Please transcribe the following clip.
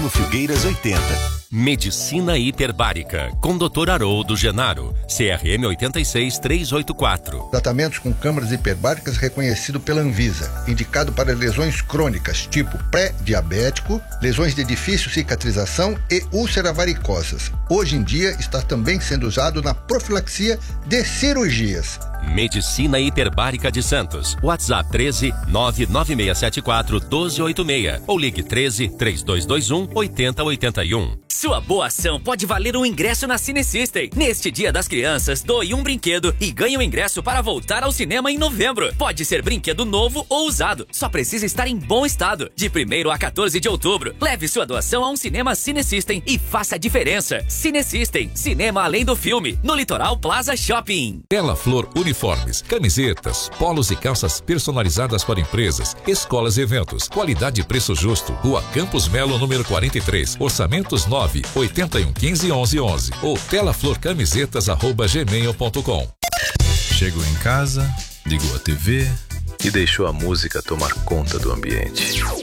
Bairro Filgueiras 80. Medicina Hiperbárica, com Dr. Haroldo Genaro, CRM 86384. Tratamentos com câmaras hiperbáricas reconhecido pela Anvisa, indicado para lesões crônicas, tipo pré-diabético, lesões de difícil cicatrização e úlceras varicosas. Hoje em dia está também sendo usado na profilaxia de cirurgias. Medicina Hiperbárica de Santos. WhatsApp 13 99674 1286 ou ligue 13 3221 8081. Sua boa ação pode valer um ingresso na Cine System. Neste Dia das Crianças, doe um brinquedo e ganhe um ingresso para voltar ao cinema em novembro. Pode ser brinquedo novo ou usado. Só precisa estar em bom estado. De 1º a 14 de outubro, leve sua doação a um cinema Cine System e faça a diferença. Cine System, cinema além do filme, no Litoral Plaza Shopping. Tela Flor Uniformes, camisetas, polos e calças personalizadas para empresas, escolas e eventos. Qualidade e preço justo. Rua Campos Melo, número 43. Orçamentos 981151111 ou telaflorcamisetas@gmail.com. Chegou em casa, ligou a TV E deixou a música tomar conta do ambiente.